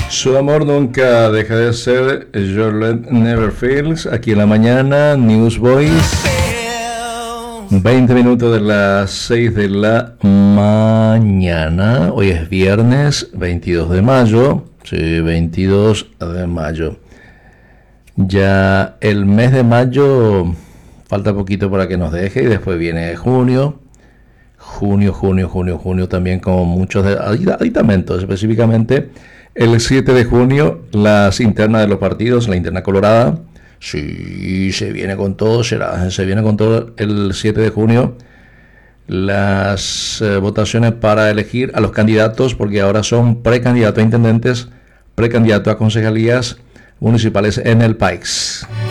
Su amor nunca deja de ser Your Love Never Fails. Aquí en la mañana, News Boys. 20 minutos de las 6 de la mañana. Hoy es viernes 22 de mayo. Sí, 22 de mayo. Ya el mes de mayo falta poquito para que nos deje y después viene junio. Junio también con muchos aditamentos. Específicamente el 7 de junio, las internas de los partidos, la interna colorada. Sí, se viene con todo, se viene con todo el 7 de junio. Las votaciones para elegir a los candidatos, porque ahora son precandidatos a intendentes, precandidatos a concejalías municipales en el país.